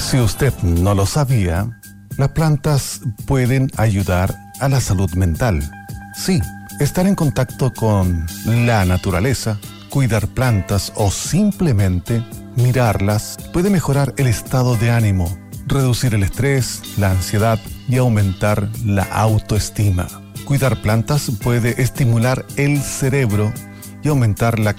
Si usted no lo sabía, las plantas pueden ayudar a la salud mental. Sí, estar en contacto con la naturaleza, cuidar plantas o simplemente mirarlas puede mejorar el estado de ánimo, reducir el estrés, la ansiedad y aumentar la autoestima. Cuidar plantas puede estimular el cerebro y aumentar la